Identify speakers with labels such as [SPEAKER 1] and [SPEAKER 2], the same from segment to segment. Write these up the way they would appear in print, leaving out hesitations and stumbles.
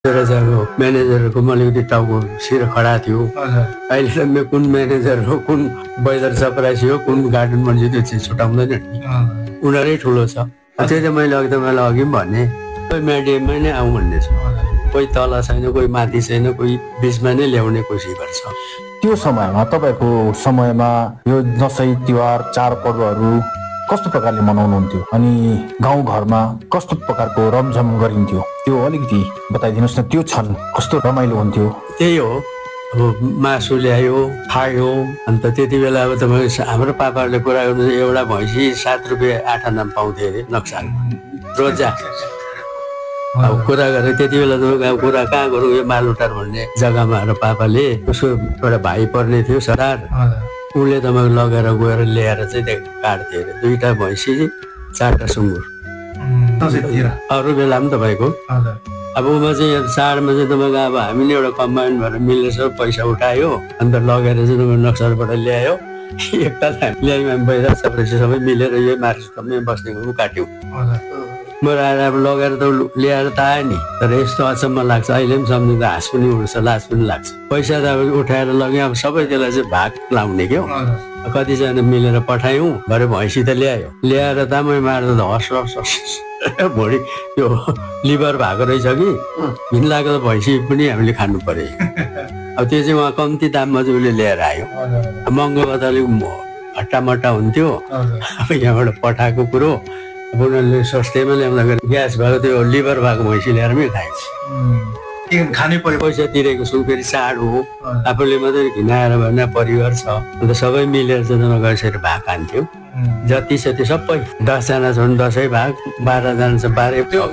[SPEAKER 1] चाहिँ म्यानेजरको अलिकति टाउको सिर खडा थियो। अहिले त कुन म्यानेजर हो, कुन बैदर सप्राइसी हो, कुन गार्डन मान्छे त्यो चिज छुटाउँदैन नि, उनीहरै ठुलो छ। त्यही त मैले अघि पनि भने कोही मिडियममै नै आउँ भन्ने छ, कोही तल छैन, कोही माथि छैन, कोही बिचमा नै ल्याउने कोसिस गर्छ।
[SPEAKER 2] त्यो समयमा तपाईँको समयमा यो दसैँ तिहार चाडपर्वहरू कस्तो प्रकारले मनाउनुहुन्थ्यो अनि गाउँघरमा कस्तो प्रकारको रमझम गरिन्थ्यो त्यो अलिकति बताइदिनुहोस् न। त्यो क्षण कस्तो रमाइलो हुन्थ्यो?
[SPEAKER 1] त्यही हो, अब मासु ल्यायो खायो। अन्त त्यति बेला अब तपाईँ हाम्रो पापाहरूले कुरा गर्नु एउटा भैँसी 7 रुपियाँ 8 आना पाउँथ्यो अरे नक्सान रोजा। अब कुरा गरेँ त्यति बेला त कुरा कहाँ गरौँ, यो मालुटार भन्ने जग्गामा हाम्रो पापाले उसको एउटा भाइ पर्ने थियो सरार, उसले तपाईँको लगेर गएर ल्याएर चाहिँ काट्थ्यो अरे 2टा भैँसी 4टा सुँगुर। अरू बेला पनि तपाईँको अब उमा चाहिँ चाडमा चाहिँ तपाईँको अब हामीले एउटा कम्बाइन भएर मिलेर सब पैसा उठायो, अन्त लगेर चाहिँ तपाईँको नक्सलबाट ल्यायो। एकताल ल्यायौँ हामी पैसा सबै मिलेर यो मार्केटमै बस्नेको काट्यौँ। म आएर अब लगेर त ल्याएर त आयो नि, तर यस्तो अचम्म लाग्छ अहिले पनि सम्झिँदा हाँस पनि उठ्छ, लाज पनि लाग्छ। पैसा त अब उठाएर लग्यो, अब सबै त्यसलाई चाहिँ भाग लाउने क्या। कतिजना मिलेर पठायौँ, भरे भैँसी त ल्याएर दामै मार्दा त हस भोलि त्यो लिभर भएको रहेछ कि घिन लाग्दो भैँसी पनि हामीले खानु पर्यो। अब त्यो चाहिँ उहाँ कम्ती दाममा चाहिँ उसले ल्याएर आयो। महँगोमा त अलिक हट्टामट्टा हुन्थ्यो। अब यहाँबाट पठाएको कुरो अब उनीहरूले सस्तैमा ल्याउँदाखेरि ग्यास भएको त्यो लिभर भएको भैँसी ल्याएरमै खाएछ।
[SPEAKER 3] खानै पर्यो,
[SPEAKER 1] पैसा तिरेको छु, फेरि चाड हो, आफूले मात्रै घिनाएर भने परिवार छ, अन्त सबै मिलेर चाहिँ गएर भाग खान्थ्यो। जति छ त्यो सबै 10 जना छ भने 10 भाग, 12 जना छ 12।
[SPEAKER 3] त्यो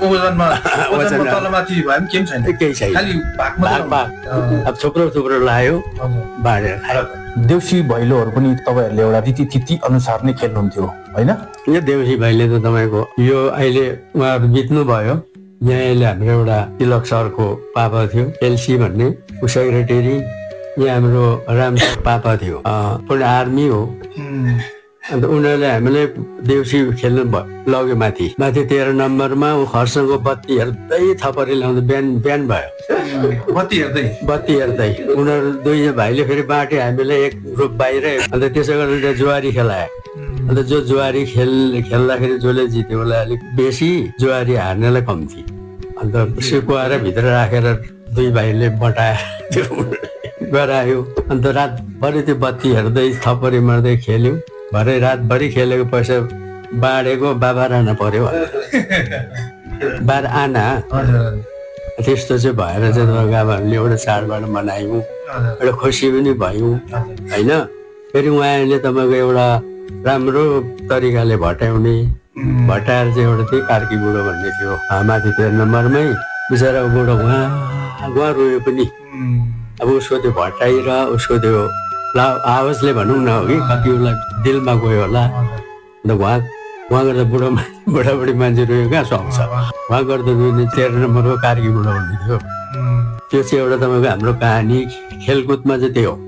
[SPEAKER 1] केही छैन, भाग अब थुप्रो लायो बाँडेर खायो।
[SPEAKER 2] देउसी भैलोहरू पनि तपाईँहरूले एउटा रीतिथिति अनुसार नै खेल्नुहुन्थ्यो होइन?
[SPEAKER 1] यो देउसी भैलो त तपाईँको यो अहिले उहाँहरू बित्नु भयो। यहाँ अहिले हाम्रो एउटा तिलक सरको पापा थियो एलसी भन्ने, ऊ सेक्रेटरी। यहाँ हाम्रो राम पापा थियो, पनि आर्मी हो। अन्त उनीहरूले हामीलाई देउसी खेल्नु लग्यो माथि 13 नम्बरमा। ऊ खर्साङको बत्ती हेर्दै थपरी ल्याउँदा बिहान भयो बत्ती हेर्दै उनीहरू 2 भाइले फेरि बाँटे हामीलाई एक ग्रुप बाहिर। अन्त त्यसो गरेर जुवारी खेलायो। अन्त जो जुवारी खेल्दाखेरि जसले जित्यो उसलाई अलिक बेसी, जुवारी हार्नेलाई कम्ती। अन्त सिकुवाएर भित्र राखेर 2 भाइले बटाएर गरायो। अन्त रातभरि त्यो बत्ती हेर्दै थपरी मार्दै खेल्यौँ। भरे रातभरि खेलेको पैसा बाँडेको 12 आना पर्यो, 12 आना। त्यस्तो चाहिँ भएर चाहिँ अब हामीले एउटा चाडबाड मनायौँ, एउटा खुसी पनि भयौँ होइन। फेरि उहाँले तपाईँको एउटा राम्रो तरिकाले भटाएर चाहिँ एउटा त्यही कार्की बुढो भन्ने थियो माथि 13 नम्बरमै। बिचराको बुढो उहाँ रोयो पनि। अब उसको त्यो भटाइ र उसको त्यो आवाजले भनौँ न हो कि कति उसलाई दिलमा गयो होला। अन्त उहाँ गर्दा बुढाबुढी मान्छे रोयो कहाँ सक्छ। उहाँ गर्दा 13 नम्बरको कार्की बुढो भन्ने थियो। त्यो चाहिँ एउटा तपाईँको हाम्रो कहानी खेलकुदमा चाहिँ त्यही हो।